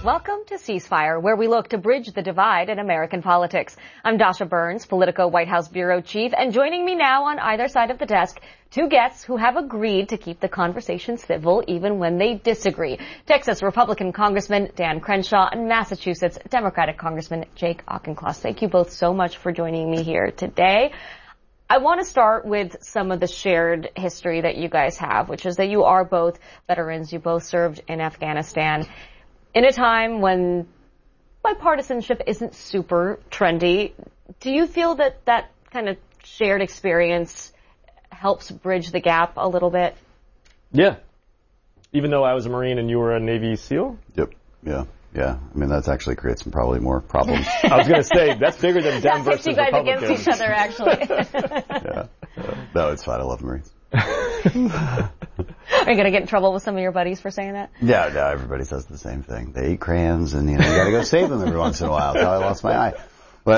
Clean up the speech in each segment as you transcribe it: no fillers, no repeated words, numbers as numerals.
Welcome to Ceasefire, where we look to bridge the divide in American politics. I'm Dasha Burns, Politico White House Bureau Chief, and joining me now on either side of the desk, two guests who have agreed to keep the conversation civil even when they disagree. Texas Republican Congressman Dan Crenshaw and Massachusetts Democratic Congressman Jake Auchincloss. Thank you both so much for joining me here today. I want to start with some of the shared history that you guys have, which is that you are both veterans. You both served in Afghanistan. In a time when bipartisanship isn't super trendy, do you feel that that kind of shared experience helps bridge the gap a little bit? Yeah. Even though I was a Marine and you were a Navy SEAL? Yep. Yeah. I mean, that's actually creates some probably more problems. I was going to say, that's bigger than Dem versus you guys Republicans. against each other, actually. Yeah. No, it's fine. I love Marines. Are you going to get in trouble with some of your buddies for saying that? Yeah, no, everybody says the same thing. They eat crayons and, you got to go save them every once in a while. That's how I lost my eye. But,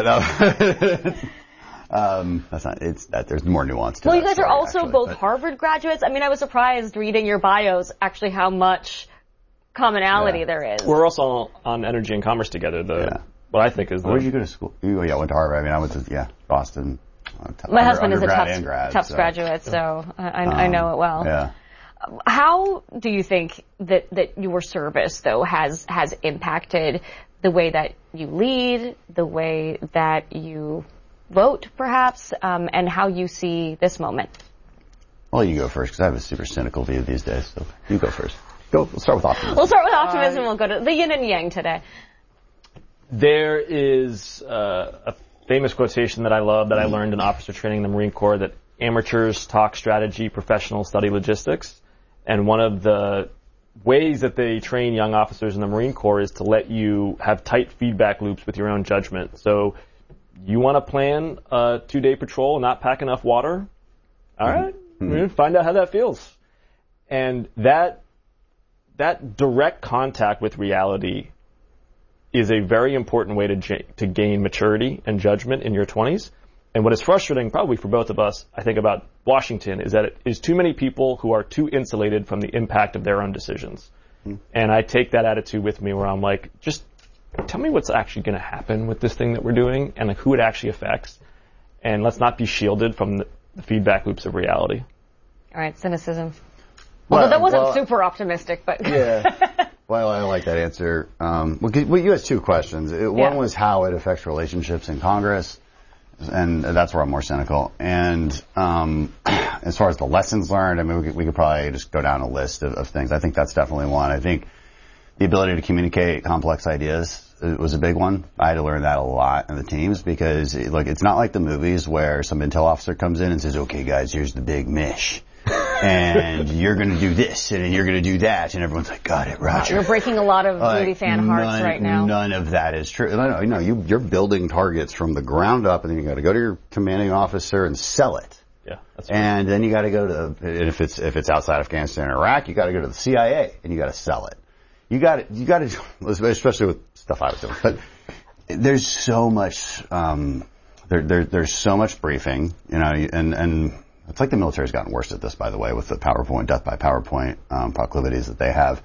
that's not, there's more nuance to Well, that you guys story, are also actually, both Harvard graduates. I mean, I was surprised reading your bios actually how much commonality there is. We're also on Energy and Commerce together, what I think is Where did you go to school? I went to Harvard. I mean, I went to, Boston. My husband is a Tufts graduate, so I know it well. Yeah. How do you think that your service, though, has impacted the way that you lead, the way that you vote, perhaps, and how you see this moment? Well, you go first, because I have a super cynical view these days, so you go first. We'll start with optimism. We'll start with optimism. We'll go to the yin and yang today. There is a famous quotation that I love that I learned in officer training in the Marine Corps, that amateurs talk strategy, professionals study logistics. And one of the ways that they train young officers in the Marine Corps is to let you have tight feedback loops with your own judgment. So you want to plan a 2-day patrol and not pack enough water? All right, we're going to find out how that feels. And that direct contact with reality is a very important way to gain maturity and judgment in your 20s. And what is frustrating, probably for both of us, I think about Washington, is that it is too many people who are too insulated from the impact of their own decisions. And I take that attitude with me where I'm like, just tell me what's actually going to happen with this thing that we're doing and who it actually affects. And let's not be shielded from the feedback loops of reality. All right, cynicism. Although that wasn't super optimistic, but... Yeah. Well, I like that answer. Well, you asked two questions. One was how it affects relationships in Congress, and that's where I'm more cynical. And as far as the lessons learned, I mean, we could probably just go down a list of things. I think that's definitely one. I think the ability to communicate complex ideas was a big one. I had to learn that a lot in the teams because, look, it's not like the movies where some intel officer comes in and says, okay, guys, here's the big mish. And you're going to do this, and you're going to do that, and everyone's like, got it, Roger. You're breaking a lot of duty fan hearts right now. None of that is true. No, you're building targets from the ground up, and then you got to go to your commanding officer and sell it. Yeah, that's right. And then you got to go to, if it's outside Afghanistan or Iraq, you got to go to the CIA, and you got to sell it. You got to, especially with stuff I was doing. But there's so much, there's so much briefing, and it's like the military's gotten worse at this, by the way, with the PowerPoint, death by PowerPoint proclivities that they have.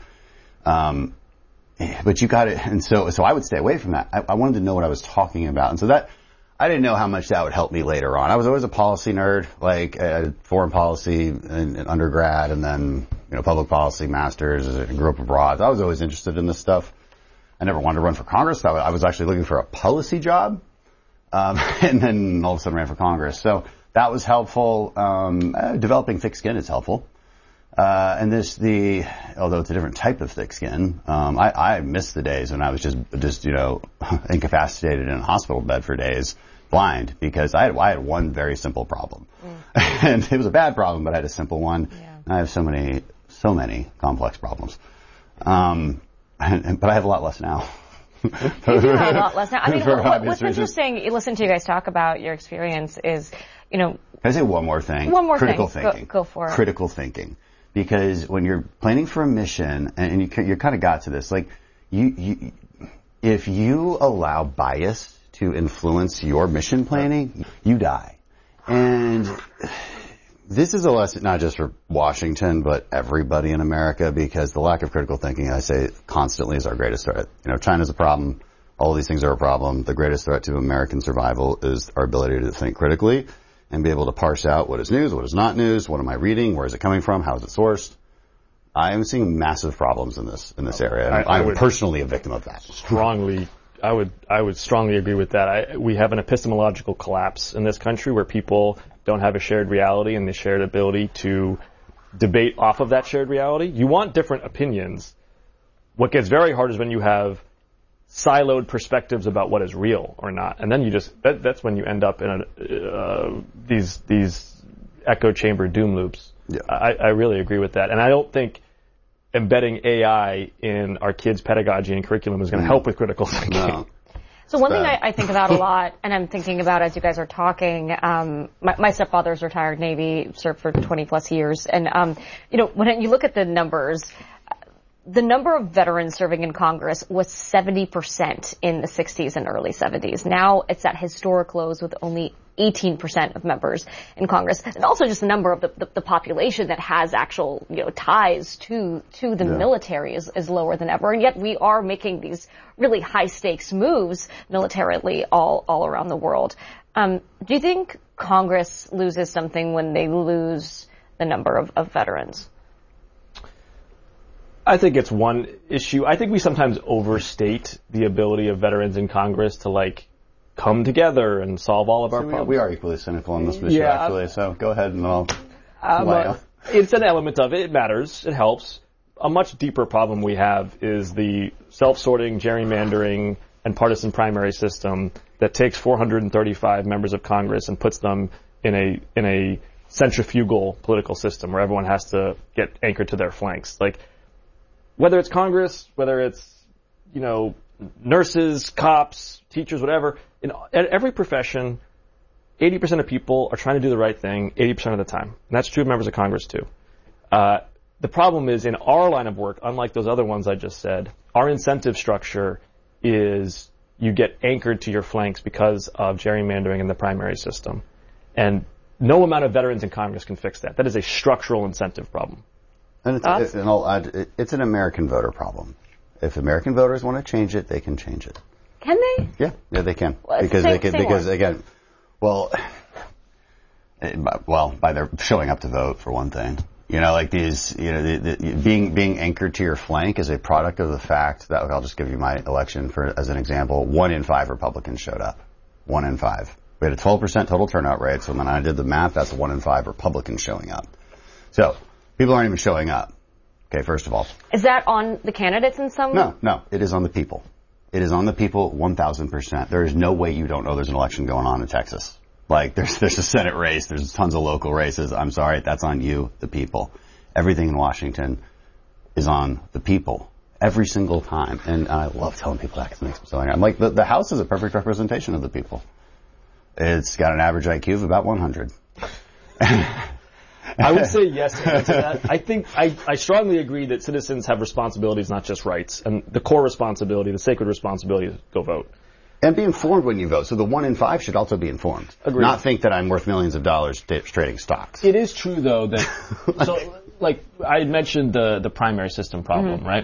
But you got it, and so I would stay away from that. I wanted to know what I was talking about, and so that I didn't know how much that would help me later on. I was always a policy nerd, like foreign policy in undergrad, and then public policy masters. I grew up abroad. I was always interested in this stuff. I never wanted to run for Congress. I was actually looking for a policy job, and then all of a sudden ran for Congress. So. That was helpful. Developing thick skin is helpful. And although it's a different type of thick skin, I miss the days when I was just incapacitated in a hospital bed for days, blind, because I had one very simple problem. And it was a bad problem, but I had a simple one. Yeah. I have so many complex problems. But I have a lot less now. You do have a lot less now. I mean, what's interesting, listen to you guys talk about your experience is, Can I say one more thing? Critical thinking. Go for it. Critical thinking. Because when you're planning for a mission, and you kind of got to this, like, if you allow bias to influence your mission planning, you die. And This is a lesson not just for Washington, but everybody in America, because the lack of critical thinking, I say constantly, is our greatest threat. China's a problem. All of these things are a problem. The greatest threat to American survival is our ability to think critically and be able to parse out what is news, what is not news, what am I reading, where is it coming from, how is it sourced. I am seeing massive problems in this area. I'm personally a victim of that. I would strongly agree with that. We have an epistemological collapse in this country where people don't have a shared reality and the shared ability to debate off of that shared reality. You want different opinions. What gets very hard is when you have siloed perspectives about what is real or not, and then that's when you end up in these echo chamber doom loops. Yeah. I really agree with that, and I don't think embedding AI in our kids' pedagogy and curriculum is going to help with critical thinking. No. So one thing I think about a lot, and I'm thinking about as you guys are talking, my stepfather's retired Navy, served for 20 plus years, and when you look at the numbers, the number of veterans serving in Congress was 70% in the 60s and early 70s. Now it's at historic lows with only 18% of members in Congress. And also just the number of the population that has actual, ties to the military is lower than ever. And yet we are making these really high stakes moves militarily all around the world. Do you think Congress loses something when they lose the number of veterans? I think it's one issue. I think we sometimes overstate the ability of veterans in Congress to come together and solve all of our problems. We are equally cynical on this issue, actually. So go ahead and I'll. It's an element of it. It matters. It helps. A much deeper problem we have is the self-sorting, gerrymandering, and partisan primary system that takes 435 members of Congress and puts them in a centrifugal political system where everyone has to get anchored to their flanks. Whether it's Congress, whether it's, nurses, cops, teachers, whatever, at every profession, 80% of people are trying to do the right thing 80% of the time. And that's true of members of Congress, too. The problem is in our line of work, unlike those other ones I just said, our incentive structure is you get anchored to your flanks because of gerrymandering in the primary system. And no amount of veterans in Congress can fix that. That is a structural incentive problem. And it's an American voter problem. If American voters want to change it, they can change it. Can they? Yeah, they can. By their showing up to vote, for one thing. Being anchored to your flank is a product of the fact that, I'll just give you my election as an example. 1 in 5 Republicans showed up. 1 in 5. We had a 12% total turnout rate, so when I did the math, that's 1 in 5 Republicans showing up. So, people aren't even showing up. Okay, first of all. Is that on the candidates in some way? No. It is on the people. It is on the people 1,000%. There is no way you don't know there's an election going on in Texas. There's a Senate race. There's tons of local races. I'm sorry. That's on you, the people. Everything in Washington is on the people. Every single time. And I love telling people that because it makes me so angry. The House is a perfect representation of the people. It's got an average IQ of about 100. I would say yes to that. I strongly agree that citizens have responsibilities, not just rights. And the core responsibility, the sacred responsibility is go vote. And be informed when you vote. So the 1 in 5 should also be informed. Agreed. Not think that I'm worth millions of dollars trading stocks. It is true, though, that I had mentioned the primary system problem, right?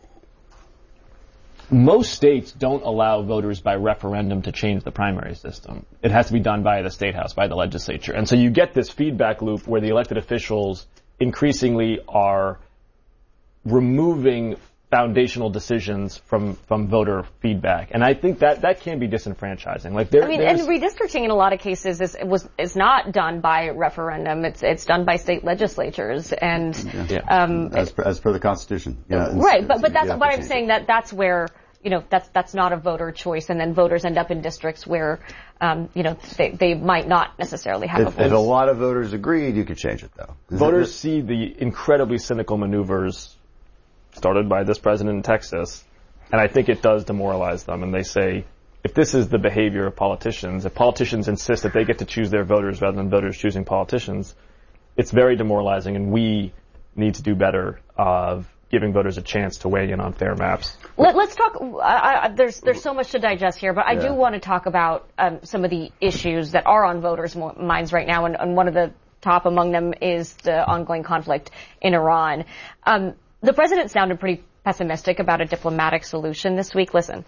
Most states don't allow voters by referendum to change the primary system. It has to be done by the state house, by the legislature. And so you get this feedback loop where the elected officials increasingly are removing foundational decisions from voter feedback. And I think that can be disinfranchising. And redistricting in a lot of cases is not done by referendum. It's done by state legislatures and as per the Constitution. Yeah. Right, but that's what I'm saying, that's where that's not a voter choice, and then voters end up in districts where they might not necessarily have a voice. If a lot of voters agreed, you could change it though. Voters see the incredibly cynical maneuvers started by this president in Texas, and I think it does demoralize them. And they say, if this is the behavior of politicians, if politicians insist that they get to choose their voters rather than voters choosing politicians, it's very demoralizing, and we need to do better of giving voters a chance to weigh in on fair maps. Let's talk. There's so much to digest here, but I do want to talk about some of the issues that are on voters' minds right now. And one of the top among them is the ongoing conflict in Iran. The president sounded pretty pessimistic about a diplomatic solution this week. Listen.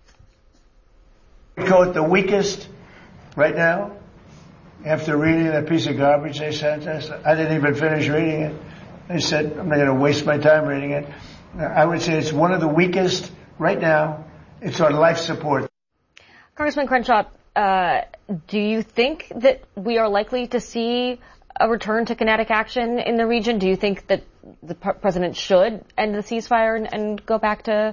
We call it the weakest right now. After reading that piece of garbage they sent us, I didn't even finish reading it. They said, I'm not going to waste my time reading it. I would say it's one of the weakest right now. It's on life support. Congressman Crenshaw, do you think that we are likely to see a return to kinetic action in the region? Do you think that the president should end the ceasefire and go back to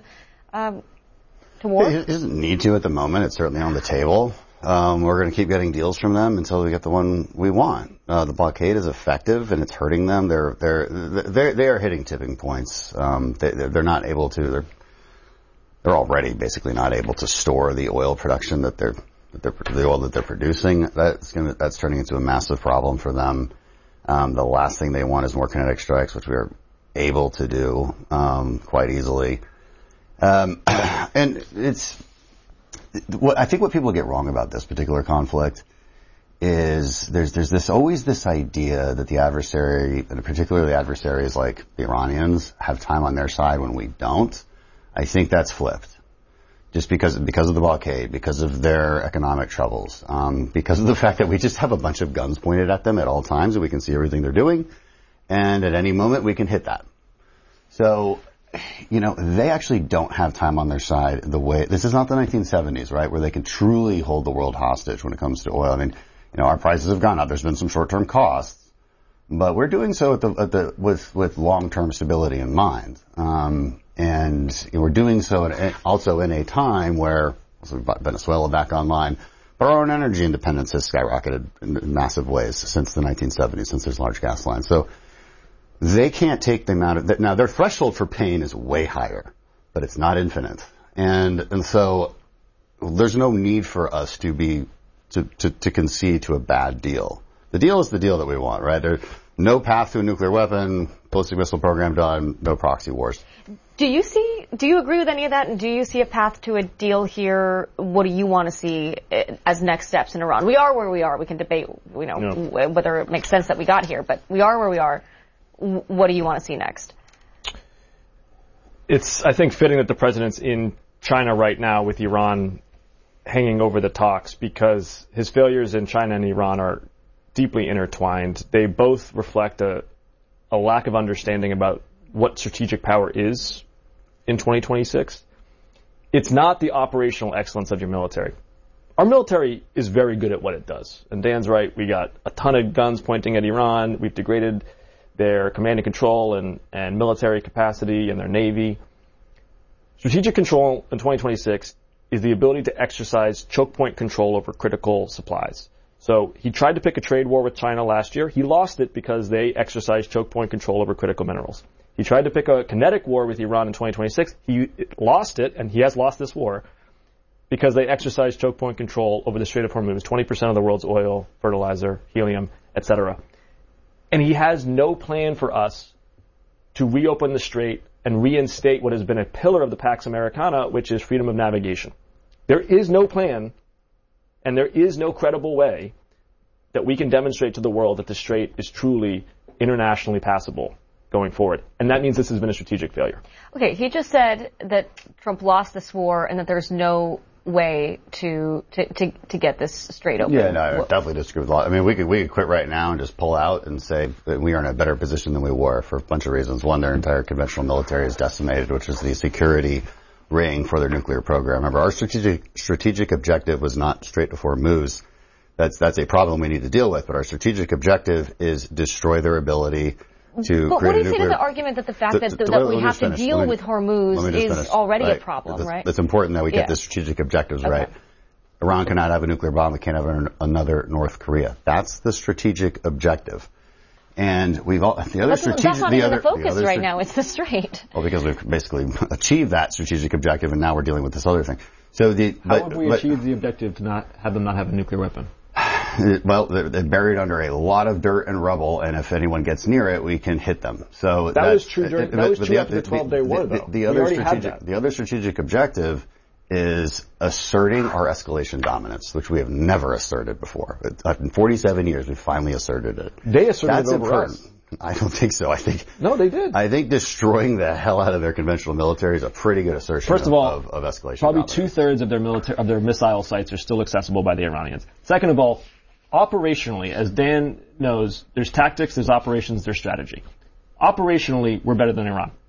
war? He doesn't need to at the moment. It's certainly on the table. We're going to keep getting deals from them until we get the one we want. The blockade is effective and it's hurting them. They are hitting tipping points. They're not able to. They're already basically not able to store the oil production the oil that they're producing. That's turning into a massive problem for them. The last thing they want is more kinetic strikes, which we are able to do quite easily. And it's I think what people get wrong about this particular conflict is there's always this idea that the adversary, and particularly adversaries like the Iranians, have time on their side when we don't. I think that's flipped. Just because of the blockade, because of their economic troubles, because of the fact that we just have a bunch of guns pointed at them at all times and we can see everything they're doing, and at any moment we can hit that. So, they actually don't have time on their side this is not the 1970s, right, where they can truly hold the world hostage when it comes to oil. I mean, our prices have gone up. There's been some short-term costs, but we're doing so with long-term stability in mind. And we're doing so also in a time where we've got Venezuela back online, but our own energy independence has skyrocketed in massive ways since the 1970s, since there's large gas lines. So they can't take the amount of now their threshold for pain is way higher, but it's not infinite, and so there's no need for us to concede to a bad deal. The deal is the deal that we want, right? There's no path to a nuclear weapon, ballistic missile program done, no proxy wars. Do you agree with any of that, and do you see a path to a deal here? What do you want to see as next steps in Iran? We are where we are. We can debate, whether it makes sense that we got here, but we are where we are. What do you want to see next? It's, I think, fitting that the president's in China right now with Iran hanging over the talks, because his failures in China and Iran are deeply intertwined. They both reflect a lack of understanding about what strategic power is in 2026. It's not the operational excellence of your military. Our military is very good at what it does. And Dan's right, we got a ton of guns pointing at Iran. We've degraded their command and control and military capacity and their navy. Strategic control in 2026 is the ability to exercise choke point control over critical supplies. So he tried to pick a trade war with China last year. He lost it because they exercised choke point control over critical minerals. He tried to pick a kinetic war with Iran in 2026. He lost it, and he has lost this war, because they exercised choke point control over the Strait of Hormuz, 20% of the world's oil, fertilizer, helium, etc. And he has no plan for us to reopen the strait and reinstate what has been a pillar of the Pax Americana, which is freedom of navigation. There is no plan, and there is no credible way that we can demonstrate to the world that the strait is truly internationally passable going forward. And that means this has been a strategic failure. Okay, he just said that Trump lost this war and that there's no way to get this straight open. Yeah, no, I definitely disagree with a lot. I mean, we could quit right now and just pull out and say that we are in a better position than we were for a bunch of reasons. One, their entire conventional military is decimated, which is the security ring for their nuclear program. Remember, our strategic objective was not Strait of Hormuz. That's a problem we need to deal with, but our strategic objective is destroy their ability to but create what do you say to the argument that the fact that we have to deal with Hormuz is already a problem, right? It's important that we get the strategic objectives right. Iran cannot have a nuclear bomb. It can't have another North Korea. That's the strategic objective. And we've all, the other strategic, that's not even the focus right now. It's the strait. Well, because we've basically achieved that strategic objective, and now we're dealing with this other thing. So how have we achieved the objective to not have them not have a nuclear weapon? Well, they're buried under a lot of dirt and rubble, and if anyone gets near it, we can hit them. So that was true after the 12-day war, though. The other strategic objective is asserting our escalation dominance, which we have never asserted before. In 47 years, we finally asserted it. They asserted That's it over important. us. I don't think so. No, they did. I think destroying the hell out of their conventional military is a pretty good assertion. First of all, of escalation. Probably dominance. 2/3 of their missile sites are still accessible by the Iranians. Second of all, operationally, as Dan knows, there's tactics, there's operations, there's strategy. Operationally, we're better than Iran.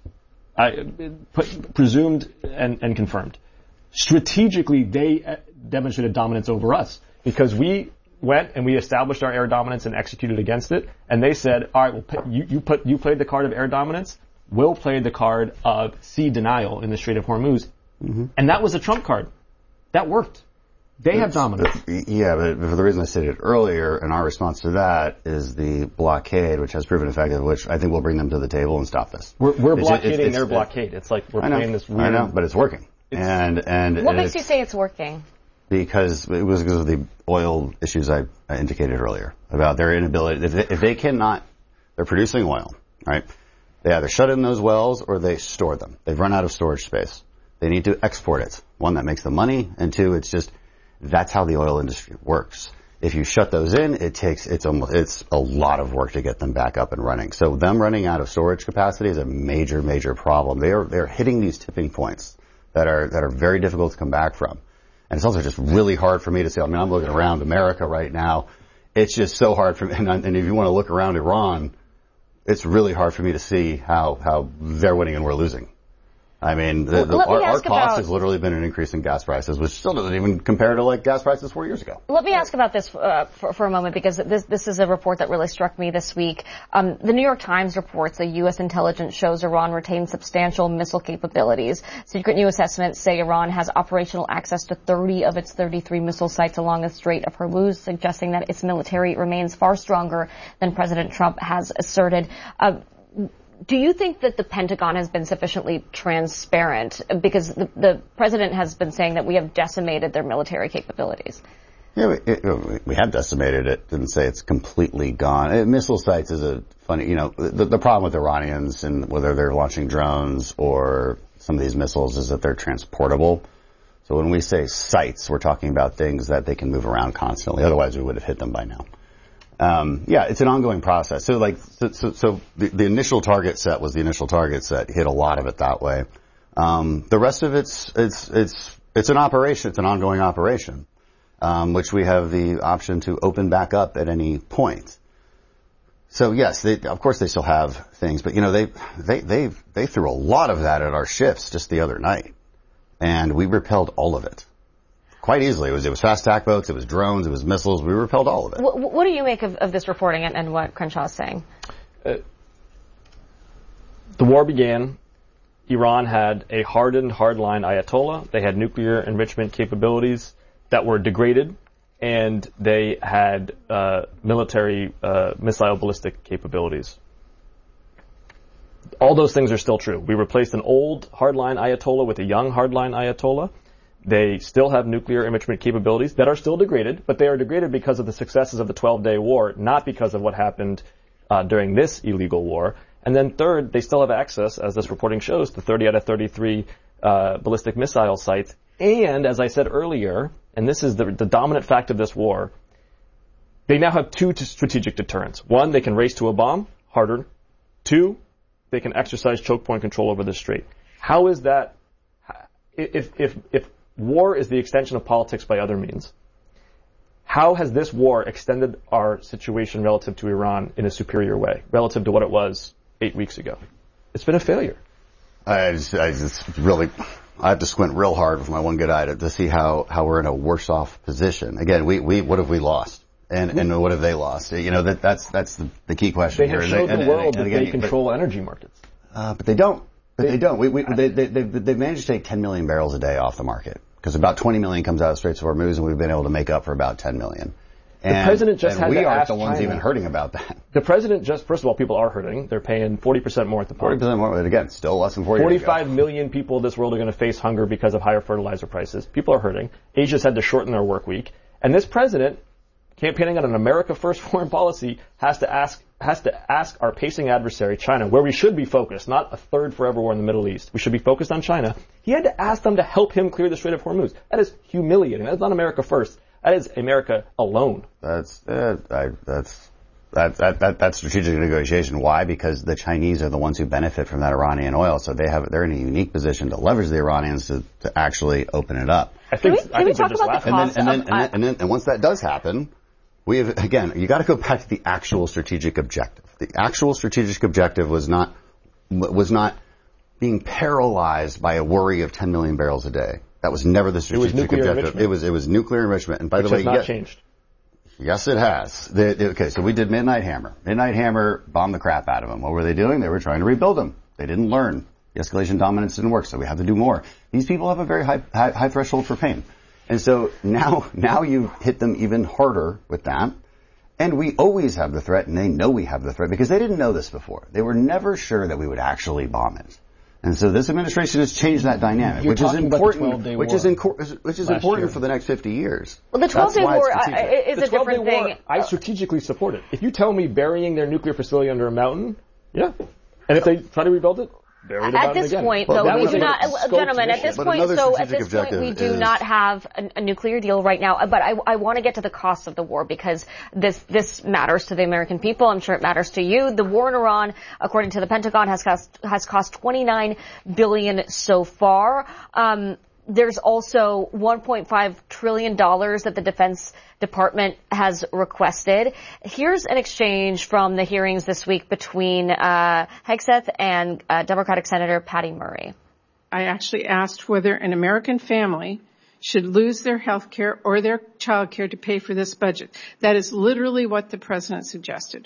Presumed and confirmed. Strategically, they demonstrated dominance over us because we went and we established our air dominance and executed against it. And they said, all right, well, you played the card of air dominance. We'll play the card of sea denial in the Strait of Hormuz. Mm-hmm. And that was a trump card. That worked. They have dominance. Yeah, but for the reason I stated earlier, and our response to that is the blockade, which has proven effective, which I think will bring them to the table and stop this. We're blockading their blockade. It's like we're playing this weird... I know, but it's working. What makes you say it's working? Because it was because of the oil issues I indicated earlier about their inability. If they cannot, they're producing oil, right? They either shut in those wells or they store them. They've run out of storage space. They need to export it. One, that makes them money, and two, that's how the oil industry works. If you shut those in, it's a lot of work to get them back up and running. So them running out of storage capacity is a major, major problem. They're hitting these tipping points that are very difficult to come back from. And it's also just really hard for me to say, I mean, I'm looking around America right now. It's just so hard for me. And if you want to look around Iran, it's really hard for me to see how they're winning and we're losing. I mean, our cost has literally been an increase in gas prices, which still doesn't even compare to like gas prices 4 years ago. Let me ask about this for a moment, because this is a report that really struck me this week. The New York Times reports that U.S. intelligence shows Iran retains substantial missile capabilities. Secret new assessments say Iran has operational access to 30 of its 33 missile sites along the Strait of Hormuz, suggesting that its military remains far stronger than President Trump has asserted. Do you think that the Pentagon has been sufficiently transparent? Because the president has been saying that we have decimated their military capabilities. Yeah, we have decimated it. Didn't say it's completely gone. Missile sites is a funny, the problem with Iranians and whether they're launching drones or some of these missiles is that they're transportable. So when we say sites, we're talking about things that they can move around constantly. Otherwise, we would have hit them by now. It's an ongoing process. So the initial target set was the initial target set. Hit a lot of it that way. The rest of it's an operation. It's an ongoing operation, which we have the option to open back up at any point. So yes, of course they still have things, but they threw a lot of that at our ships just the other night, and we repelled all of it. Quite easily. It was fast attack boats, it was drones, it was missiles. We repelled all of it. What do you make of this reporting and what Crenshaw is saying? The war began. Iran had a hardened, hardline Ayatollah. They had nuclear enrichment capabilities that were degraded, and they had military missile ballistic capabilities. All those things are still true. We replaced an old hardline Ayatollah with a young hardline Ayatollah. They still have nuclear enrichment capabilities that are still degraded, but they are degraded because of the successes of the 12-day war, not because of what happened during this illegal war. And then third, they still have access, as this reporting shows, to 30 out of 33 ballistic missile sites. And, as I said earlier, and this is the dominant fact of this war, they now have two strategic deterrents. One, they can race to a bomb harder. Two, they can exercise choke point control over the strait. How is that? If war is the extension of politics by other means, how has this war extended our situation relative to Iran in a superior way, relative to what it was 8 weeks ago? It's been a failure. I have to squint real hard with my one good eye to see how we're in a worse off position. Again, what have we lost? And what have they lost? That's the key question. They have showed the world that they control energy markets. But they don't. They don't. They've managed to take 10 million barrels a day off the market because about 20 million comes out of Straits of Hormuz, and we've been able to make up for about 10 million. The president just had to ask China. We aren't the ones even hurting about that. The president first of all, people are hurting. They're paying 40% more at the pump. 40% more, but again, still less than 40 45 million people in this world are going to face hunger because of higher fertilizer prices. People are hurting. Asia's had to shorten their work week. And this president, campaigning on an America First foreign policy, has to ask has to ask our pacing adversary, China, where we should be focused, not a third forever war in the Middle East. We should be focused on China. He had to ask them to help him clear the Strait of Hormuz. That is humiliating. That's not America first. That is America alone. That's strategic negotiation. Why? Because the Chinese are the ones who benefit from that Iranian oil, so they're in a unique position to leverage the Iranians to actually open it up. Can we talk about the cost? And once that does happen, we have, again, you got to go back to the actual strategic objective. The actual strategic objective was not being paralyzed by a worry of 10 million barrels a day. That was never the strategic objective. It was nuclear enrichment. And by the way, has not changed. Yes, it has. Okay, so we did Midnight Hammer. Midnight Hammer bombed the crap out of them. What were they doing? They were trying to rebuild them. They didn't learn. The escalation dominance didn't work, so we have to do more. These people have a very high threshold for pain. And so now you hit them even harder with that. And we always have the threat, and they know we have the threat because they didn't know this before. They were never sure that we would actually bomb it. And so this administration has changed that dynamic, which is important for the next 50 years. Well, the 12-day war is a different thing. I strategically support it. If you tell me burying their nuclear facility under a mountain, yeah. And if they try to rebuild it, bury the mountain again. We do not, gentlemen, at this point, we do not have a nuclear deal right now. But I want to get to the cost of the war because this matters to the American people. I'm sure it matters to you. The war in Iran, according to the Pentagon, has cost $29 billion so far. There's also $1.5 trillion that the Defense Department has requested. Here's an exchange from the hearings this week between Hegseth and Democratic Senator Patty Murray. I actually asked whether an American family should lose their health care or their child care to pay for this budget. That is literally what the president suggested.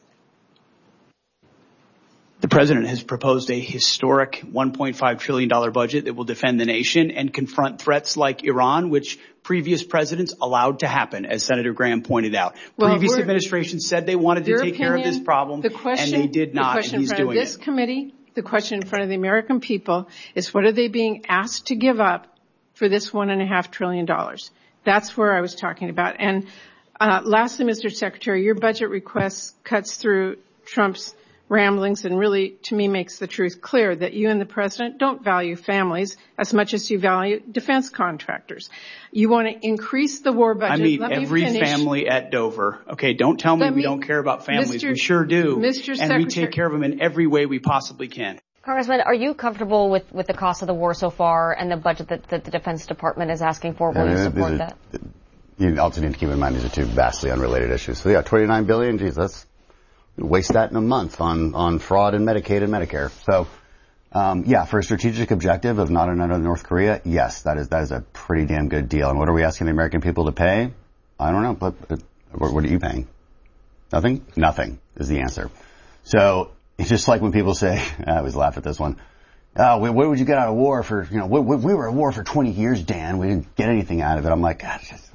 The president has proposed a historic $1.5 trillion budget that will defend the nation and confront threats like Iran, which previous presidents allowed to happen, as Senator Graham pointed out. Previous administrations said they wanted to take care of this problem, and they did not, and he's doing it. The question in front of the American people is what are they being asked to give up for this $1.5 trillion? That's where I was talking about. And lastly, Mr. Secretary, your budget request cuts through Trump's ramblings and really, to me, makes the truth clear that you and the president don't value families as much as you value defense contractors. You want to increase the war budget. I mean, every family at Dover. Okay, don't tell me we don't care about families. We sure do. And we take care of them in every way we possibly can. Congressman, are you comfortable with the cost of the war so far and the budget that the Defense Department is asking for? Will you support that? You also need to keep in mind these are two vastly unrelated issues. So yeah, $29 billion, geez, that's waste that in a month on fraud in Medicaid and Medicare. So, yeah, for a strategic objective of not another North Korea, yes, that is a pretty damn good deal. And what are we asking the American people to pay? I don't know, but what are you paying? Nothing? Nothing is the answer. So it's just like when people say, I always laugh at this one. What would you get out of war for, we were at war for 20 years, Dan. We didn't get anything out of it. I'm like,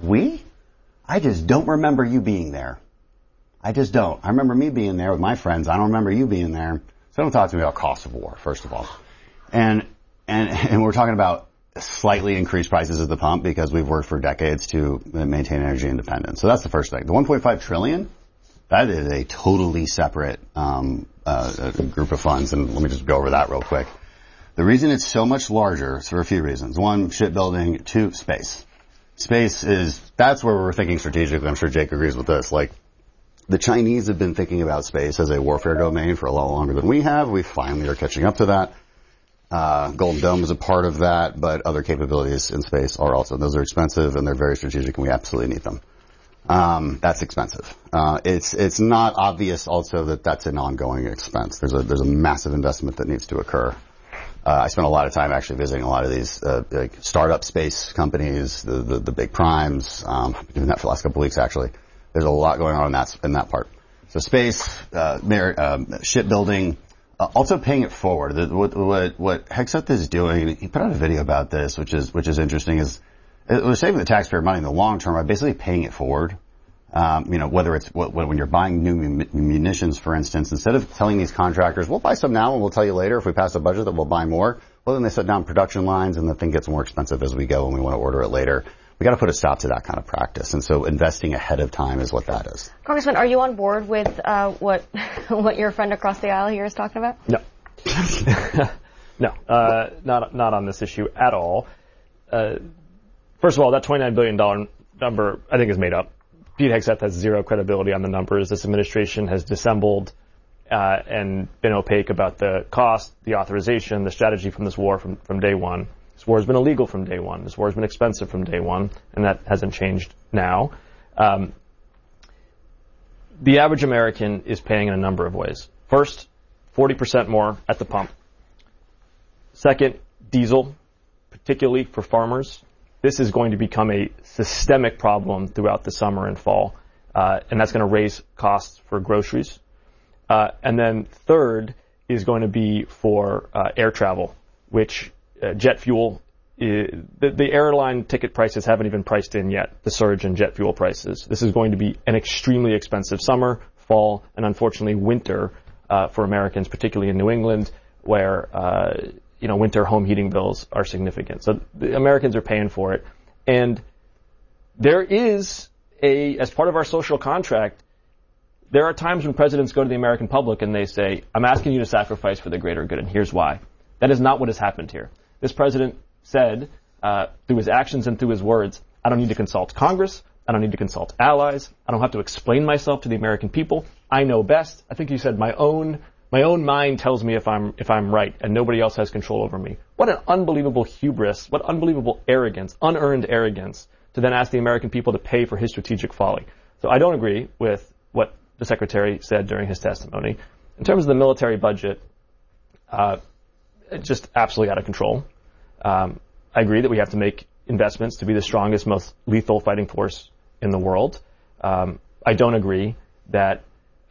I just don't remember you being there. I just don't. I remember me being there with my friends. I don't remember you being there. So don't talk to me about cost of war, first of all. And we're talking about slightly increased prices at the pump because we've worked for decades to maintain energy independence. So that's the first thing. The $1.5 trillion, that is a totally separate group of funds. And let me just go over that real quick. The reason it's so much larger is for a few reasons. One, shipbuilding. Two, space. Space that's where we're thinking strategically. I'm sure Jake agrees with this. Like, the Chinese have been thinking about space as a warfare domain for a lot longer than we have. We finally are catching up to that. Golden Dome is a part of that, but other capabilities in space are also. Those are expensive and they're very strategic and we absolutely need them. That's expensive. It's not obvious also that that's an ongoing expense. There's a massive investment that needs to occur. I spent a lot of time actually visiting a lot of these like startup space companies, the big primes. I've been doing that for the last couple of weeks actually. There's a lot going on in that part. So space, shipbuilding, also paying it forward. What Hegseth is doing, he put out a video about this, which is interesting, is we're saving the taxpayer money in the long term by basically paying it forward. Whether it's when you're buying new munitions, for instance, instead of telling these contractors, we'll buy some now and we'll tell you later if we pass a budget that we'll buy more. Well, then they set down production lines and the thing gets more expensive as we go and we want to order it later. we got to put a stop to that kind of practice. And so investing ahead of time is what that is. Congressman, are you on board with what your friend across the aisle here is talking about? No. No, not on this issue at all. First of all, that $29 billion number, I think, is made up. Pete Hegseth has zero credibility on the numbers. This administration has dissembled and been opaque about the cost, the authorization, the strategy from this war from day one. This war has been illegal from day one. This war has been expensive from day one, and that hasn't changed now. The average American is paying in a number of ways. First, 40% more at the pump. Second, diesel, particularly for farmers. This is going to become a systemic problem throughout the summer and fall, and that's going to raise costs for groceries. And then third is going to be for air travel, which jet fuel, the airline ticket prices haven't even priced in yet the surge in jet fuel prices. This is going to be an extremely expensive summer, fall, and unfortunately winter for Americans, particularly in New England, where winter home heating bills are significant. So the Americans are paying for it. And there is as part of our social contract, there are times when presidents go to the American public and they say, I'm asking you to sacrifice for the greater good, and here's why. That is not what has happened here. This president said, through his actions and through his words, I don't need to consult Congress. I don't need to consult allies. I don't have to explain myself to the American people. I know best. I think you said my own mind tells me if I'm right, and nobody else has control over me. What an unbelievable hubris, what unbelievable arrogance, unearned arrogance, to then ask the American people to pay for his strategic folly. So I don't agree with what the Secretary said during his testimony. In terms of the military budget, it's just absolutely out of control. I agree that we have to make investments to be the strongest, most lethal fighting force in the world. I don't agree that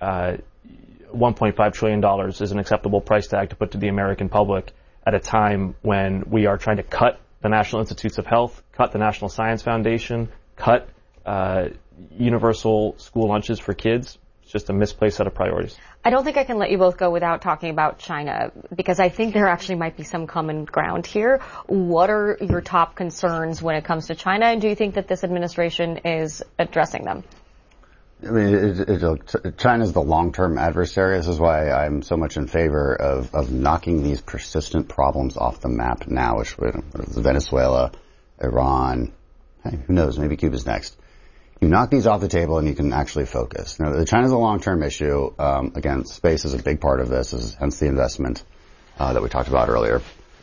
$1.5 trillion is an acceptable price tag to put to the American public at a time when we are trying to cut the National Institutes of Health, cut the National Science Foundation, cut universal school lunches for kids. It's just a misplaced set of priorities. I don't think I can let you both go without talking about China, because I think there actually might be some common ground here. What are your top concerns when it comes to China, and do you think that this administration is addressing them? I mean, China's the long-term adversary. This is why I'm so much in favor of knocking these persistent problems off the map now, which Venezuela, Iran, hey, who knows, maybe Cuba's next. You knock these off the table and you can actually focus. Now, China's a long-term issue. Again, space is a big part of this, hence the investment that we talked about earlier.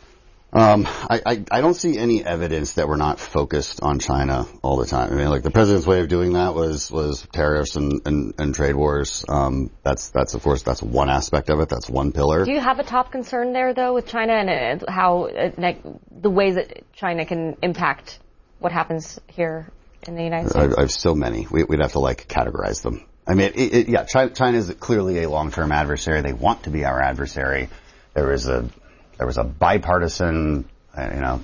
I don't see any evidence that we're not focused on China all the time. I mean, like, the president's way of doing that was tariffs and trade wars. That's of course, that's one aspect of it. That's one pillar. Do you have a top concern there, though, with China and how the ways that China can impact what happens here in the United States? I have so many. We'd have to categorize them. I mean, China is clearly a long-term adversary. They want to be our adversary. There was a bipartisan, I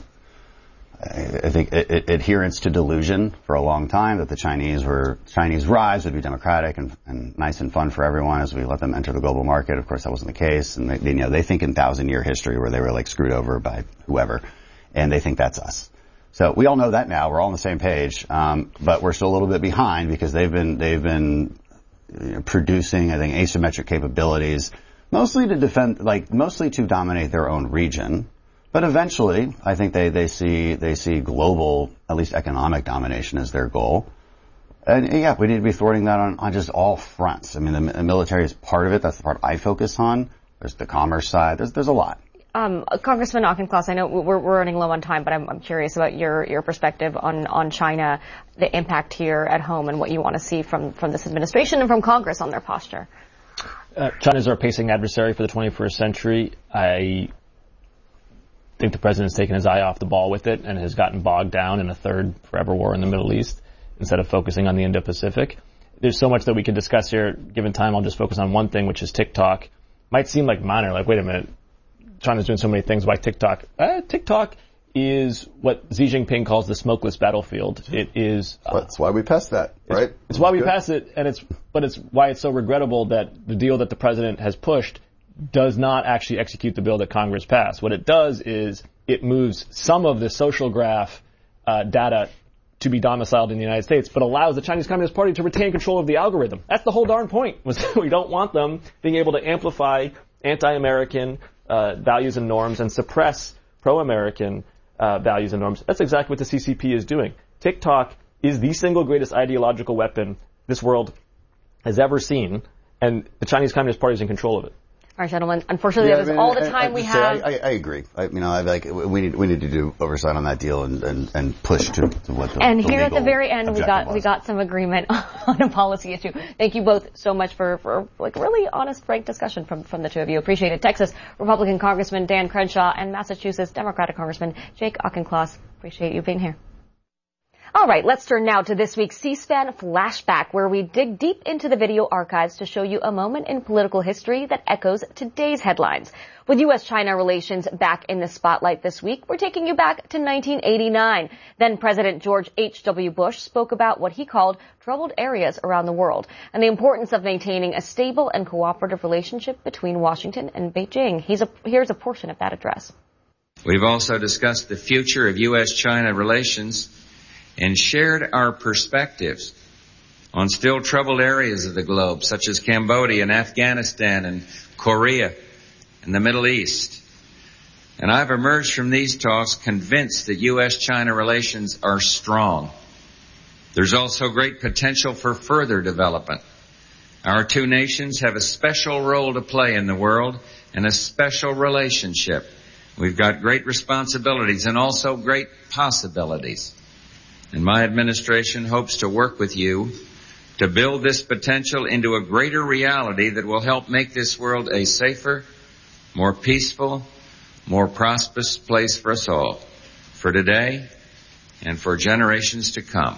think adherence to delusion for a long time that the Chinese rise would be democratic and nice and fun for everyone as we let them enter the global market. Of course, that wasn't the case, and they think in 1,000-year history where they were screwed over by whoever, and they think that's us. So we all know that now. We're all on the same page, but we're still a little bit behind because they've been producing, I think, asymmetric capabilities, mostly to dominate their own region. But eventually, I think they see global, at least economic domination as their goal. And yeah, we need to be thwarting that on just all fronts. I mean, the military is part of it. That's the part I focus on. There's the commerce side. There's a lot. Congressman Auchincloss, I know we're running low on time, but I'm curious about your perspective on China, the impact here at home, and what you want to see from this administration and from Congress on their posture. China's our pacing adversary for the 21st century. I think the president's taken his eye off the ball with it and has gotten bogged down in a third forever war in the Middle East instead of focusing on the Indo-Pacific. There's so much that we could discuss here. Given time, I'll just focus on one thing, which is TikTok. Might seem minor, wait a minute, China's doing so many things. Why TikTok? TikTok is what Xi Jinping calls the smokeless battlefield. It is. That's why we passed that, right? It's why we passed it, but it's why it's so regrettable that the deal that the president has pushed does not actually execute the bill that Congress passed. What it does is it moves some of the social graph data to be domiciled in the United States, but allows the Chinese Communist Party to retain control of the algorithm. That's the whole darn point, was we don't want them being able to amplify anti-American values and norms and suppress pro-American values and norms. That's exactly what the CCP is doing. TikTok is the single greatest ideological weapon this world has ever seen, and the Chinese Communist Party is in control of it. All right, gentlemen. Unfortunately, that is all the time we have. I agree. We need to do oversight on that deal and push to what the And here at the legal very end, we objective got some agreement on a policy issue. Thank you both so much for like really honest, frank discussion from the two of you. Appreciate it. Texas Republican Congressman Dan Crenshaw and Massachusetts Democratic Congressman Jake Auchincloss. Appreciate you being here. All right, let's turn now to this week's C-SPAN Flashback, where we dig deep into the video archives to show you a moment in political history that echoes today's headlines. With U.S.-China relations back in the spotlight this week, we're taking you back to 1989. Then President George H.W. Bush spoke about what he called troubled areas around the world and the importance of maintaining a stable and cooperative relationship between Washington and Beijing. Here's a portion of that address. We've also discussed the future of U.S.-China relations and shared our perspectives on still troubled areas of the globe, such as Cambodia and Afghanistan and Korea and the Middle East. And I've emerged from these talks convinced that U.S.-China relations are strong. There's also great potential for further development. Our two nations have a special role to play in the world and a special relationship. We've got great responsibilities and also great possibilities. And my administration hopes to work with you to build this potential into a greater reality that will help make this world a safer, more peaceful, more prosperous place for us all, for today and for generations to come.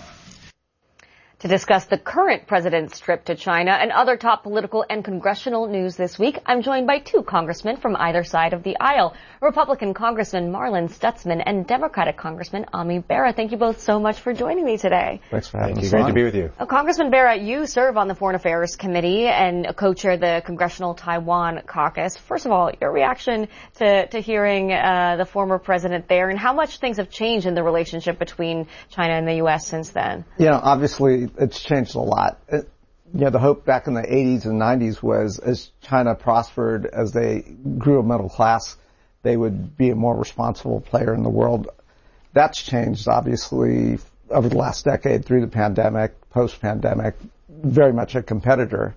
To discuss the current president's trip to China and other top political and congressional news this week, I'm joined by two congressmen from either side of the aisle, Republican Congressman Marlin Stutzman and Democratic Congressman Ami Bera. Thank you both so much for joining me today. Thanks for having us. Great to be with you. Congressman Bera, you serve on the Foreign Affairs Committee and co-chair the Congressional Taiwan Caucus. First of all, your reaction to hearing the former president there and how much things have changed in the relationship between China and the U.S. since then? Obviously, it's changed a lot. The hope back in the 80s and 90s was as China prospered, as they grew a middle class, they would be a more responsible player in the world. That's changed, obviously, over the last decade through the pandemic, post-pandemic, very much a competitor.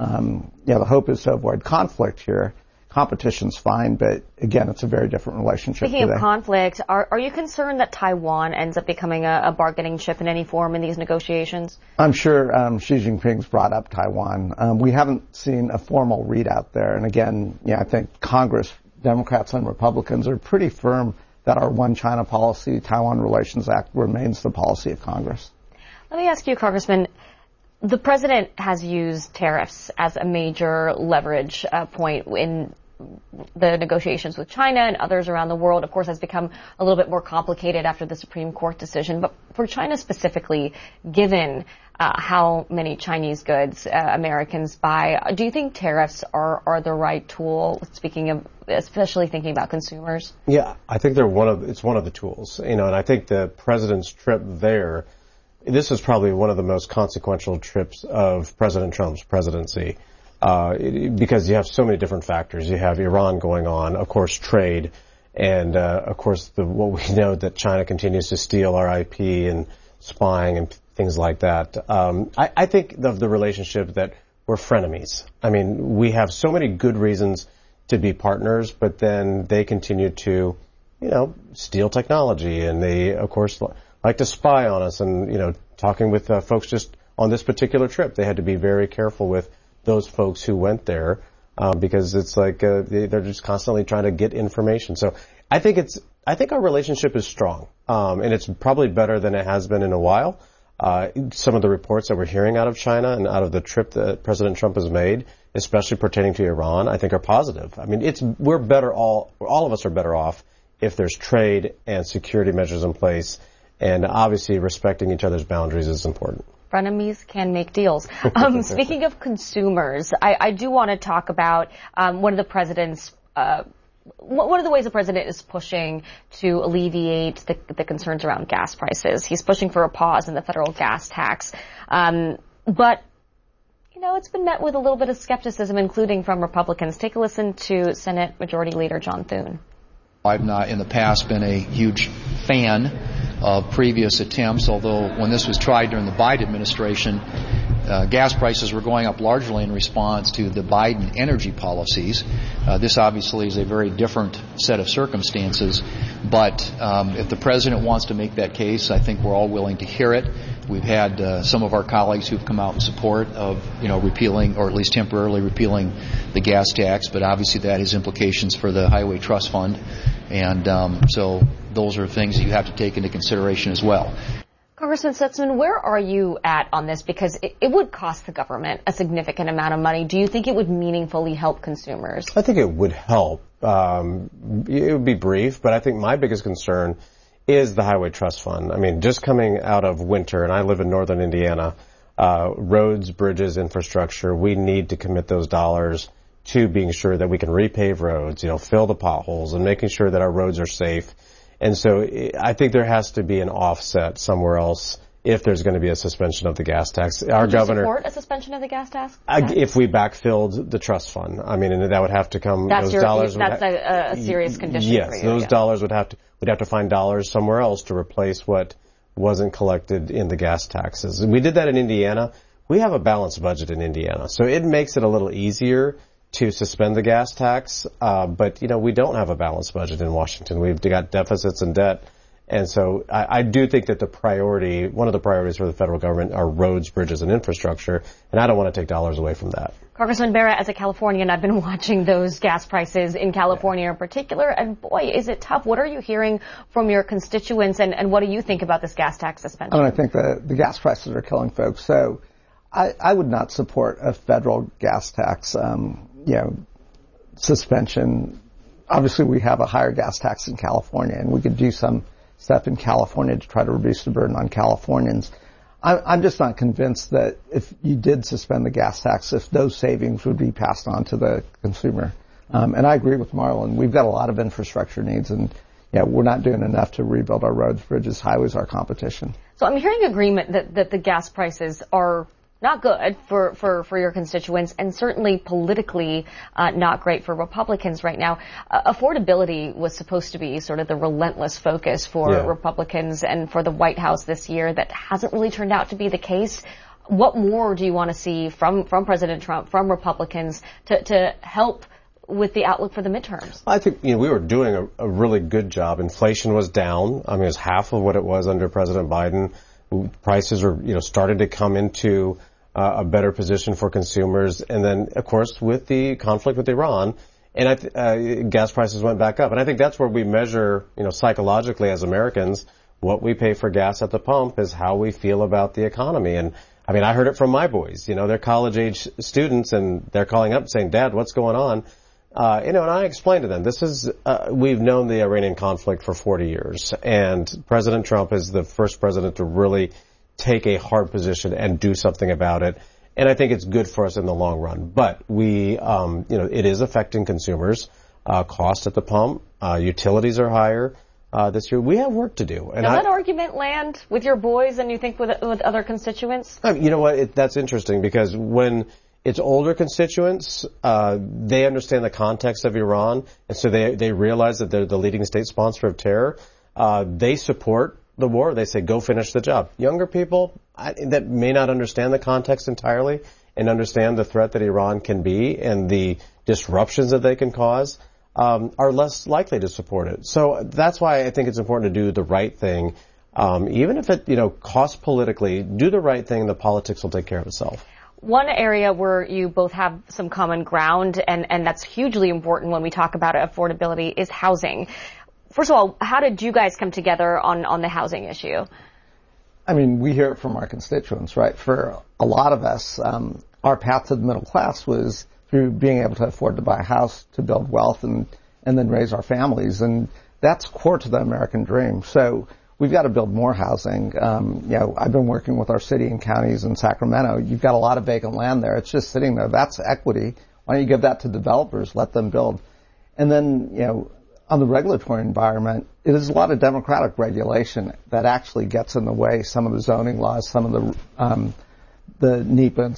The hope is to avoid conflict here. Competition's fine, but again, it's a very different relationship Speaking today. of conflict, are you concerned that Taiwan ends up becoming a bargaining chip in any form in these negotiations? I'm sure Xi Jinping's brought up Taiwan. We haven't seen a formal readout there. And again, I think Congress, Democrats and Republicans, are pretty firm that our One China policy, Taiwan Relations Act, remains the policy of Congress. Let me ask you, Congressman, the president has used tariffs as a major leverage point in the negotiations with China and others around the world. Of course, has become a little bit more complicated after the Supreme Court decision. But for China specifically, given how many Chinese goods Americans buy, do you think tariffs are the right tool, speaking of, especially thinking about consumers? Yeah, I think it's one of the tools, and I think the president's trip there, this is probably one of the most consequential trips of President Trump's presidency. Because you have so many different factors. You have Iran going on, of course, trade, and of course, what we know that China continues to steal our IP and spying and things like that. I think of the relationship that we're frenemies. I mean, we have so many good reasons to be partners, but then they continue to, steal technology, and they, of course, like to spy on us. And talking with folks just on this particular trip, they had to be very careful with those folks who went there, because it's like they're just constantly trying to get information. So I think our relationship is strong, and it's probably better than it has been in a while. Some of the reports that we're hearing out of China and out of the trip that President Trump has made, especially pertaining to Iran, I think are positive. I mean, all of us are better off if there's trade and security measures in place, and obviously respecting each other's boundaries is important. Frenemies can make deals. Speaking of consumers, I do want to talk about one of the president's What are the ways the president is pushing to alleviate the concerns around gas prices? He's pushing for a pause in the federal gas tax. But, you know, it's been met with a little bit of skepticism, including from Republicans. Take a listen to Senate Majority Leader John Thune. I've not in the past been a huge fan of previous attempts, although when this was tried during the Biden administration, gas prices were going up largely in response to the Biden energy policies. This obviously is a very different set of circumstances, but if the president wants to make that case, I think we're all willing to hear it. We've had some of our colleagues who've come out in support of, repealing or at least temporarily repealing the gas tax, but obviously that has implications for the Highway Trust Fund, and so those are things that you have to take into consideration as well. Congressman Stutzman, where are you at on this? Because it would cost the government a significant amount of money. Do you think it would meaningfully help consumers? I think it would help. It would be brief, but I think my biggest concern is the Highway Trust Fund. I mean, just coming out of winter, and I live in northern Indiana, roads, bridges, infrastructure, we need to commit those dollars to being sure that we can repave roads, fill the potholes, and making sure that our roads are safe. And so I think there has to be an offset somewhere else if there's going to be a suspension of the gas tax. Our governor support a suspension of the gas tax? If we backfilled the trust fund, I mean, and that would have to come. That's a serious condition. Yes, for you, those dollars we'd have to find dollars somewhere else to replace what wasn't collected in the gas taxes. And we did that in Indiana. We have a balanced budget in Indiana, so it makes it a little easier to suspend the gas tax, but we don't have a balanced budget in Washington. We've got deficits and debt, and so I do think that one of the priorities for the federal government are roads, bridges, and infrastructure, and I don't want to take dollars away from that. Congressman Bera, as a Californian, I've been watching those gas prices in California in particular, and boy, is it tough. What are you hearing from your constituents, and what do you think about this gas tax suspension? I think the gas prices are killing folks, so I would not support a federal gas tax suspension. Obviously, we have a higher gas tax in California, and we could do some stuff in California to try to reduce the burden on Californians. I'm just not convinced that if you did suspend the gas tax, if those savings would be passed on to the consumer. And I agree with Marlon. We've got a lot of infrastructure needs, and we're not doing enough to rebuild our roads, bridges, highways, our competition. So I'm hearing agreement that the gas prices are not good for your constituents, and certainly politically not great for Republicans right now. Affordability was supposed to be sort of the relentless focus for Republicans and for the White House this year. That hasn't really turned out to be the case. What more do you want to see from President Trump, from Republicans, to help with the outlook for the midterms? I think we were doing a really good job. Inflation was down. I mean, it was half of what it was under President Biden. Prices were started to come into a better position for consumers, and then of course with the conflict with Iran, and gas prices went back up. And I think that's where we measure, psychologically as Americans, what we pay for gas at the pump is how we feel about the economy. And I mean, I heard it from my boys. They're college-age students, and they're calling up saying, "Dad, what's going on?" And I explained to them, we've known the Iranian conflict for 40 years, and President Trump is the first president to really take a hard position and do something about it. And I think it's good for us in the long run. But it is affecting consumers. Cost at the pump, utilities are higher this year. We have work to do. And does that argument land with your boys and you think with other constituents? You know what? That's interesting, because when it's older constituents, they understand the context of Iran, and so they realize that they're the leading state sponsor of terror. They support the war. They say, go finish the job. Younger people that may not understand the context entirely and understand the threat that Iran can be and the disruptions that they can cause are less likely to support it. So that's why I think it's important to do the right thing. Even if it, costs politically, do the right thing and the politics will take care of itself. One area where you both have some common ground, and that's hugely important when we talk about affordability, is housing. First of all, how did you guys come together on the housing issue? I mean, we hear it from our constituents, right? For a lot of us, our path to the middle class was through being able to afford to buy a house, to build wealth, and then raise our families. And that's core to the American dream. So we've got to build more housing. I've been working with our city and counties in Sacramento. You've got a lot of vacant land there. It's just sitting there. That's equity. Why don't you give that to developers? Let them build. And then, on the regulatory environment, it is a lot of Democratic regulation that actually gets in the way. Some of the zoning laws, some of the NEPA and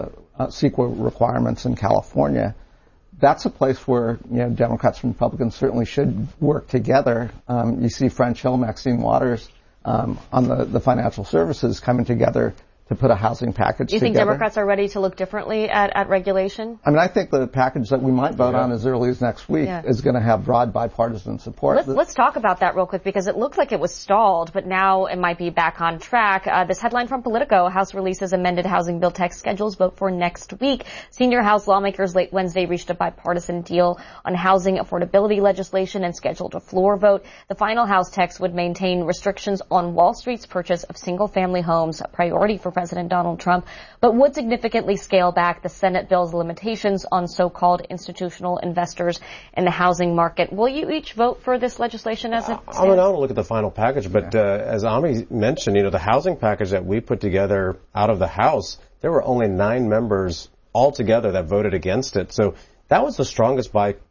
CEQA requirements in California. That's a place where, Democrats and Republicans certainly should work together. You see French Hill, Maxine Waters, on the financial services coming together to put a housing package together. You think Democrats are ready to look differently at regulation? I mean, I think the package that we might vote on as early as next week is going to have broad bipartisan support. Let's talk about that real quick, because it looked like it was stalled, but now it might be back on track. This headline from Politico: House releases amended housing bill text, schedules vote for next week. Senior House lawmakers late Wednesday reached a bipartisan deal on housing affordability legislation and scheduled a floor vote. The final House text would maintain restrictions on Wall Street's purchase of single-family homes, a priority for President Donald Trump, but would significantly scale back the Senate bill's limitations on so-called institutional investors in the housing market. Will you each vote for this legislation as it stands? I don't look at the final package, but as Ami mentioned, the housing package that we put together out of the House, there were only 9 members altogether that voted against it. So that was the strongest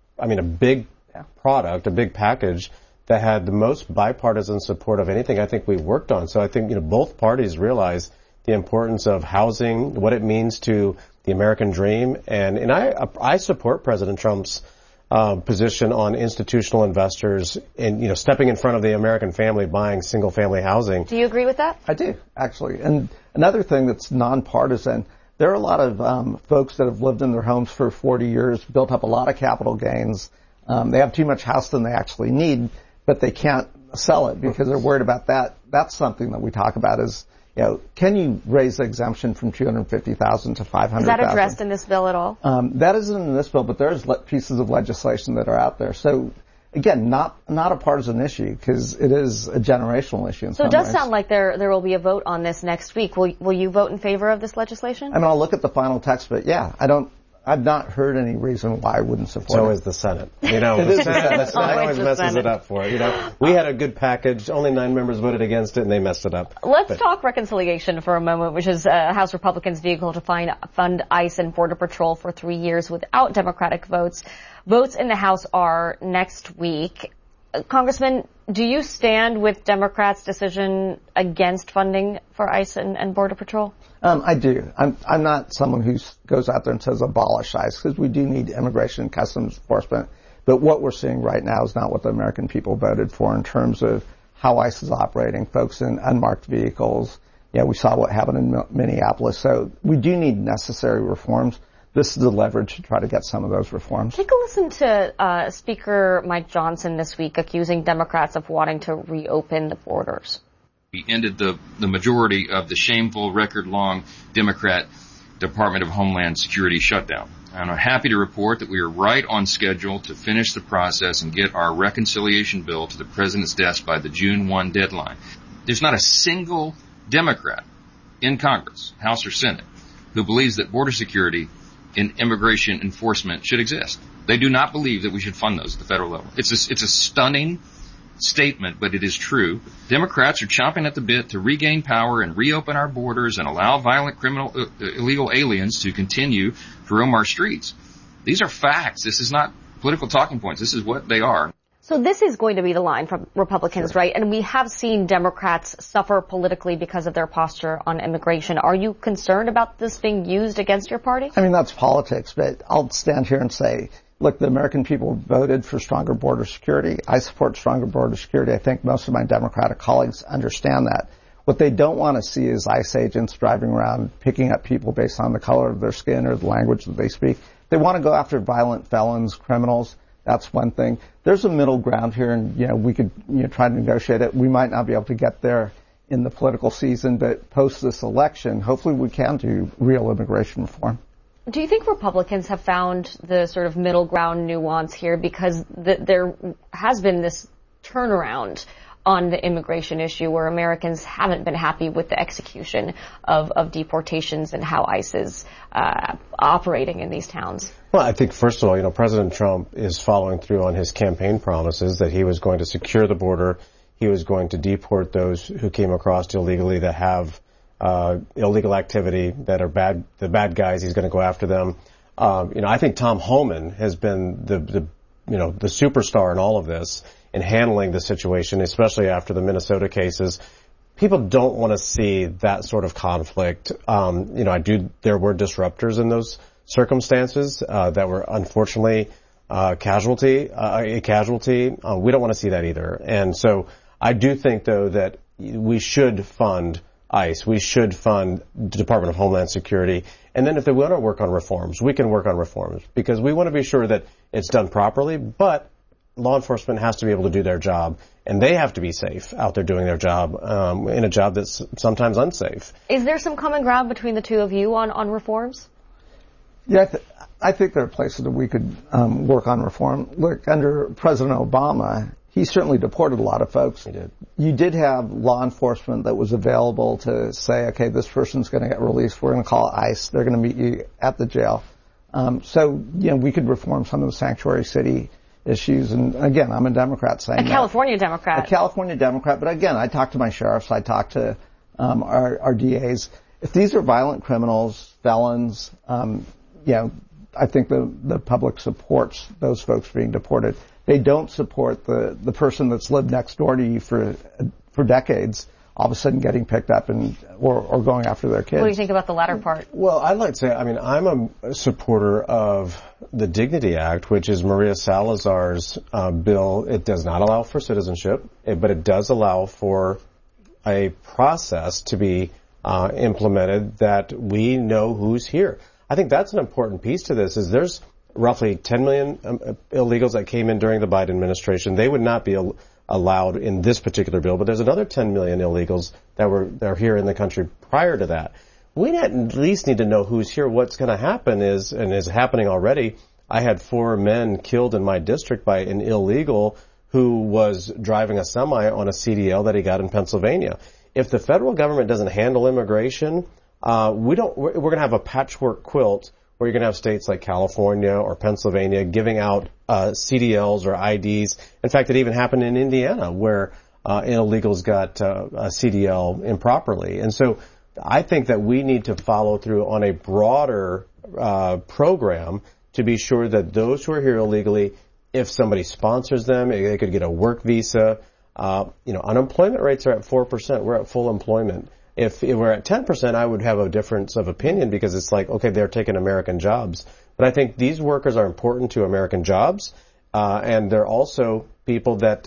a big product, a big package that had the most bipartisan support of anything I think we worked on. So I think, both parties realize the importance of housing, what it means to the American dream, and I support President Trump's position on institutional investors and stepping in front of the American family buying single family housing. Do you agree with that? I do, actually. And another thing that's nonpartisan, there are a lot of folks that have lived in their homes for 40 years, built up a lot of capital gains. They have too much house than they actually need, but they can't sell it because they're worried about that. That's something that we talk about is, can you raise the exemption from $250,000 to $500,000? Is that addressed in this bill at all? That isn't in this bill, but there's pieces of legislation that are out there. So, again, not a partisan issue because it is a generational issue in some ways. So it does sound like there will be a vote on this next week. Will you vote in favor of this legislation? I mean, I'll look at the final text, but I've not heard any reason why I wouldn't support it. It's always the Senate. The Senate always messes it up for it. We had a good package. Only 9 members voted against it, and they messed it up. Let's talk reconciliation for a moment, which is House Republicans' vehicle to fund ICE and Border Patrol for 3 years without Democratic votes. Votes in the House are next week. Congressman, do you stand with Democrats' decision against funding for ICE and Border Patrol? I do. I'm not someone who goes out there and says abolish ICE, because we do need immigration and customs enforcement. But what we're seeing right now is not what the American people voted for in terms of how ICE is operating, folks in unmarked vehicles. We saw what happened in Minneapolis. So we do need necessary reforms. This is the leverage to try to get some of those reforms. Take a listen to Speaker Mike Johnson this week accusing Democrats of wanting to reopen the borders. We ended the majority of the shameful, record-long Democrat Department of Homeland Security shutdown. And I'm happy to report that we are right on schedule to finish the process and get our reconciliation bill to the President's desk by the June 1 deadline. There's not a single Democrat in Congress, House or Senate, who believes that border security and immigration enforcement should exist. They do not believe that we should fund those at the federal level. It's a stunning statement, but it is true. Democrats are chomping at the bit to regain power and reopen our borders and allow violent illegal aliens to continue to roam our streets. These are facts. This is not political talking points. This is what they are. So this is going to be the line from Republicans, right? And we have seen Democrats suffer politically because of their posture on immigration. Are you concerned about this being used against your party? I mean, that's politics, but I'll stand here and say, look, the American people voted for stronger border security. I support stronger border security. I think most of my Democratic colleagues understand that. What they don't want to see is ICE agents driving around picking up people based on the color of their skin or the language that they speak. They want to go after violent felons, criminals. That's one thing. There's a middle ground here, and we could try to negotiate it. We might not be able to get there in the political season, but post this election, hopefully we can do real immigration reform. Do you think Republicans have found the sort of middle ground nuance here, because there has been this turnaround on the immigration issue where Americans haven't been happy with the execution of deportations and how ICE is operating in these towns? Well, I think, first of all, President Trump is following through on his campaign promises that he was going to secure the border. He was going to deport those who came across illegally that have illegal activity, that are the bad guys. He's going to go after them. I think Tom Homan has been the the superstar in all of this in handling the situation, especially after the Minnesota cases. People don't want to see that sort of conflict. There were disruptors in those circumstances that were unfortunately a casualty. We don't want to see that either. And so I do think, though, that we should fund ICE. We should fund the Department of Homeland Security. And then if they want to work on reforms, we can work on reforms because we want to be sure that it's done properly, but law enforcement has to be able to do their job, and they have to be safe out there doing their job in a job that's sometimes unsafe. Is there some common ground between the two of you on reforms? Yeah, I think there are places that we could work on reform. Look, under President Obama, he certainly deported a lot of folks. He did. You did have law enforcement that was available to say, okay, this person's going to get released. We're going to call ICE. They're going to meet you at the jail. We could reform some of the sanctuary city issues. And again, I'm a Democrat saying California Democrat. A California Democrat. But again, I talk to my sheriffs. I talk to our DAs. If these are violent criminals, felons, I think the public supports those folks being deported. They don't support the person that's lived next door to you for decades, all of a sudden getting picked up or going after their kids. What do you think about the latter part? Well, I'd like to say, I'm a supporter of the Dignity Act, which is Maria Salazar's bill. It does not allow for citizenship, but it does allow for a process to be implemented that we know who's here. I think that's an important piece to this. Is there's roughly 10 million illegals that came in during the Biden administration. They would not be allowed in this particular bill, but there's another 10 million illegals that are here in the country prior to that. We at least need to know who's here. What's going to happen is happening already. I had 4 men killed in my district by an illegal who was driving a semi on a CDL that he got in Pennsylvania. If the federal government doesn't handle immigration, we're going to have a patchwork quilt where you're going to have states like California or Pennsylvania giving out CDLs or IDs. In fact, it even happened in Indiana where illegals got a CDL improperly. And so I think that we need to follow through on a broader program to be sure that those who are here illegally, if somebody sponsors them, they could get a work visa. Unemployment rates are at 4%. We're at full employment. If it were at 10%, I would have a difference of opinion because it's like, okay, they're taking American jobs. But I think these workers are important to American jobs, and they're also people that,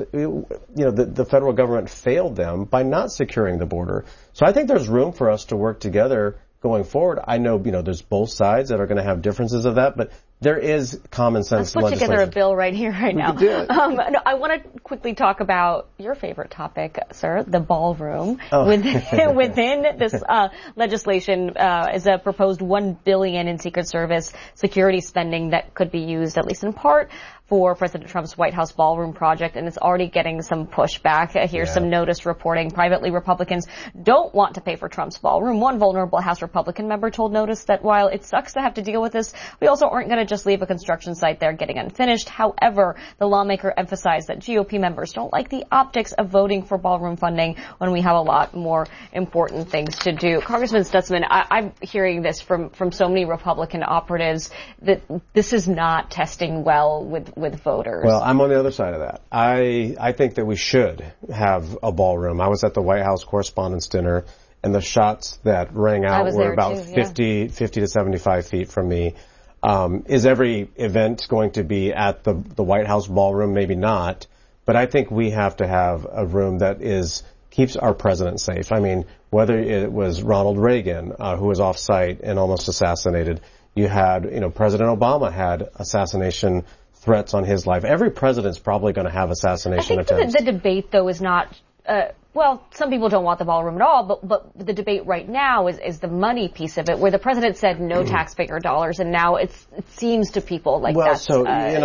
the federal government failed them by not securing the border. So I think there's room for us to work together going forward. I know, there's both sides that are going to have differences of that, but there is common sense legislation. Let's put together a bill right here, right now. We can do it. I want to quickly talk about your favorite topic, sir, the ballroom. Oh. Within this legislation is a proposed $1 billion in Secret Service security spending that could be used, at least in part, for President Trump's White House ballroom project, and it's already getting some pushback. Here's some Notice reporting. Privately, Republicans don't want to pay for Trump's ballroom. One vulnerable House Republican member told Notice that while it sucks to have to deal with this, we also aren't going to just leave a construction site there getting unfinished. However, the lawmaker emphasized that GOP members don't like the optics of voting for ballroom funding when we have a lot more important things to do. Congressman Stutzman, I'm hearing this from so many Republican operatives that this is not testing well with voters. Well, I'm on the other side of that. I think that we should have a ballroom. I was at the White House Correspondents' Dinner, and the shots that rang out were about 50 to 75 feet from me. Is every event going to be at the White House ballroom? Maybe not. But I think we have to have a room that keeps our president safe. I mean, whether it was Ronald Reagan, who was off site and almost assassinated, you had, President Obama had assassination threats on his life. Every president's probably going to have assassination attempts. I think the debate, though, is not, some people don't want the ballroom at all, but the debate right now is the money piece of it, where the president said no taxpayer dollars, and now it seems to people like that's